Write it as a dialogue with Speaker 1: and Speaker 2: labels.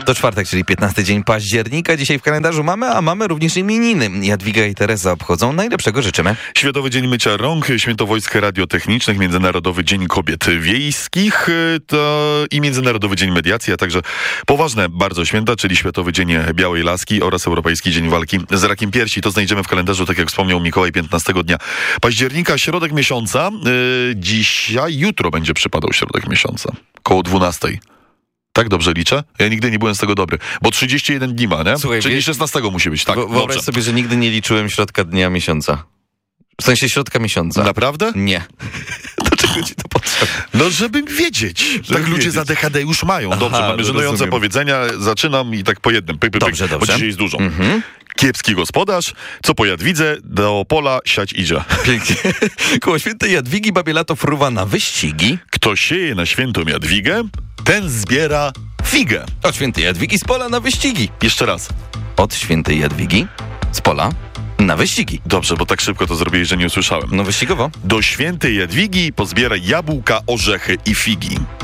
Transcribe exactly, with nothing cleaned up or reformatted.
Speaker 1: To czwartek, czyli piętnasty dzień października. Dzisiaj w kalendarzu mamy, a mamy również imieniny. Jadwiga i Teresa obchodzą. Najlepszego życzymy.
Speaker 2: Światowy Dzień Mycia Rąk, Święto Wojsk Radiotechnicznych, Międzynarodowy Dzień Kobiet Wiejskich to i Międzynarodowy Dzień Mediacji, a także poważne bardzo święta, czyli Światowy Dzień Białej Laski oraz Europejski Dzień Walki z Rakiem Piersi. To znajdziemy w kalendarzu, tak jak wspomniał Mikołaj, piętnastego dnia października, środek miesiąca. Yy, dzisiaj, jutro będzie przypadał środek miesiąca, koło dwunastej. Tak dobrze liczę? Ja nigdy nie byłem z tego dobry. Bo trzydzieści jeden dni ma, nie?
Speaker 1: Słuchaj,
Speaker 2: czyli
Speaker 1: wie...
Speaker 2: szesnastego musi być, tak.
Speaker 1: Wyobraź
Speaker 2: dobrze.
Speaker 1: sobie, że nigdy nie liczyłem środka dnia miesiąca. W sensie środka miesiąca.
Speaker 2: Naprawdę?
Speaker 1: Nie. Dlaczego ci to potrzeba?
Speaker 2: No, żeby wiedzieć.
Speaker 1: Żeby
Speaker 2: tak ludzie
Speaker 1: wiedzieć.
Speaker 2: za D H D już mają. Dobrze,
Speaker 1: Aha,
Speaker 2: mamy żenujące
Speaker 1: rozumiem.
Speaker 2: powiedzenia. Zaczynam i tak po jednym. Pyk, pyk,
Speaker 1: Dobrze,
Speaker 2: pyk,
Speaker 1: dobrze.
Speaker 2: Bo dzisiaj jest dużo.
Speaker 1: Mhm.
Speaker 2: Kiepski gospodarz, co po Jadwidze, do pola siać idzie.
Speaker 1: Pięknie. Koło świętej Jadwigi babie lato fruwa na wyścigi.
Speaker 2: Kto sieje na świętą Jadwigę, ten zbiera figę.
Speaker 1: Od świętej Jadwigi z pola na wyścigi.
Speaker 2: Jeszcze raz.
Speaker 1: Od świętej Jadwigi z pola na wyścigi.
Speaker 2: Dobrze, bo tak szybko to zrobiłeś, że nie usłyszałem.
Speaker 1: No wyścigowo.
Speaker 2: Do świętej Jadwigi pozbieraj jabłka, orzechy i figi.